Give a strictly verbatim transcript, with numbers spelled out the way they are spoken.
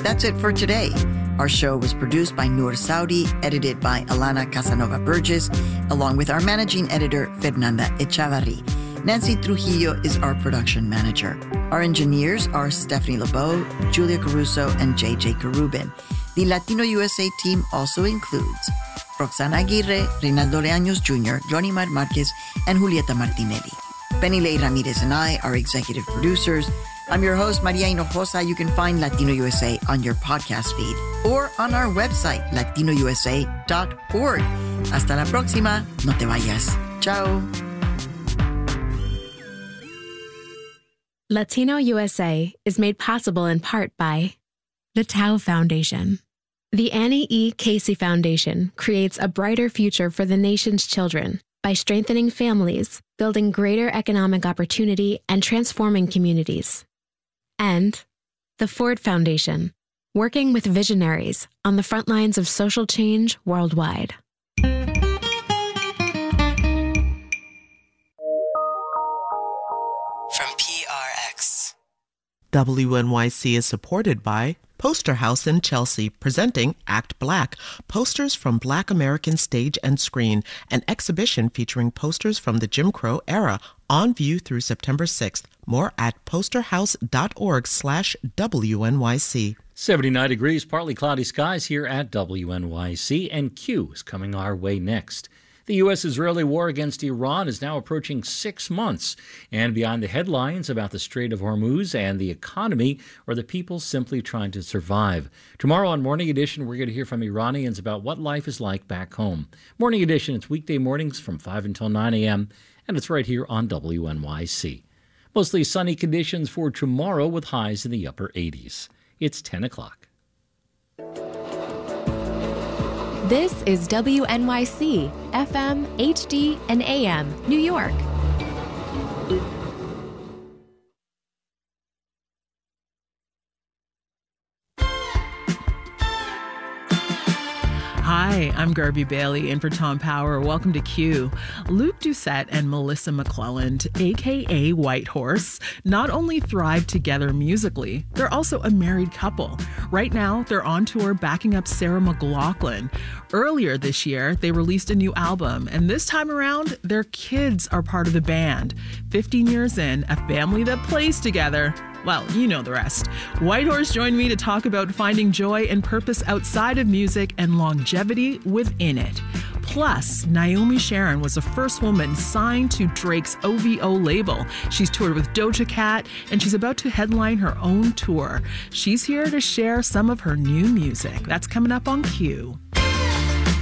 That's it for today. Our show was produced by Noor Saudi, edited by Alana Casanova Burgess, along with our managing editor, Fernanda Echavarri. Nancy Trujillo is our production manager. Our engineers are Stephanie LeBeau, Julia Caruso, and J J Carubin. The Latino U S A team also includes Roxana Aguirre, Reynaldo Leaños Junior, Ronimar Marquez, and Julieta Martinelli. Penny Ley Ramirez and I are executive producers. I'm your host, Maria Hinojosa. You can find Latino U S A on your podcast feed or on our website, latino u s a dot org. Hasta la próxima. No te vayas. Ciao. Latino U S A is made possible in part by the Tao Foundation. The Annie E. Casey Foundation creates a brighter future for the nation's children by strengthening families, building greater economic opportunity, and transforming communities. And the Ford Foundation, working with visionaries on the front lines of social change worldwide. From P R X. W N Y C is supported by Poster House in Chelsea, presenting Act Black, posters from Black American stage and screen, an exhibition featuring posters from the Jim Crow era, on view through September sixth. More at posterhouse.org slash WNYC. seventy-nine degrees, partly cloudy skies here at W N Y C, and Q is coming our way next. The U S-Israeli war against Iran is now approaching six months, and beyond the headlines about the Strait of Hormuz and the economy are the people simply trying to survive. Tomorrow on Morning Edition, we're going to hear from Iranians about what life is like back home. Morning Edition, it's weekday mornings from five until nine a.m., and it's right here on W N Y C. Mostly sunny conditions for tomorrow with highs in the upper eighties. It's ten o'clock. This is W N Y C, F M, H D, and A M, New York. Hi, I'm Garby Bailey in for Tom Power. Welcome to Q. Luke Doucette and Melissa McClelland, a k a. Whitehorse, not only thrive together musically, they're also a married couple. Right now, they're on tour backing up Sarah McLachlan. Earlier this year, they released a new album, and this time around, their kids are part of the band. fifteen years in, a family that plays together. Well, you know the rest. Whitehorse joined me to talk about finding joy and purpose outside of music and longevity within it. Plus, Naomi Sharon was the first woman signed to Drake's O V O label. She's toured with Doja Cat, and she's about to headline her own tour. She's here to share some of her new music. That's coming up on Q.